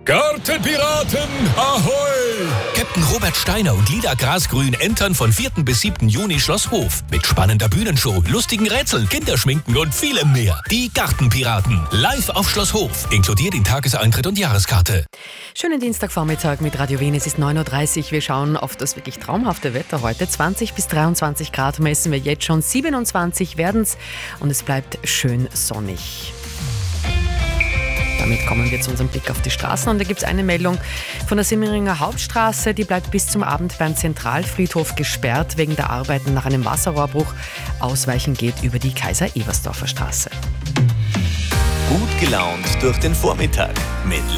Gartenpiraten, ahoi! Captain Robert Steiner und Lida Grasgrün entern von 4. bis 7. Juni Schloss Hof. Mit spannender Bühnenshow, lustigen Rätseln, Kinderschminken und vielem mehr. Die Gartenpiraten. Live auf Schloss Hof. Inkludiert in Tageseintritt und Jahreskarte. Schönen Dienstagvormittag mit Radio Wien. Es ist 9.30 Uhr. Wir schauen auf das wirklich traumhafte Wetter heute. 20 bis 23 Grad messen wir jetzt schon. 27 werden's und es bleibt schön sonnig. Damit kommen wir zu unserem Blick auf die Straßen und da gibt es eine Meldung von der Simmeringer Hauptstraße, die bleibt bis zum Abend beim Zentralfriedhof gesperrt wegen der Arbeiten nach einem Wasserrohrbruch. Ausweichen geht über die Kaiser-Ebersdorfer Straße. Gut gelaunt durch den Vormittag mit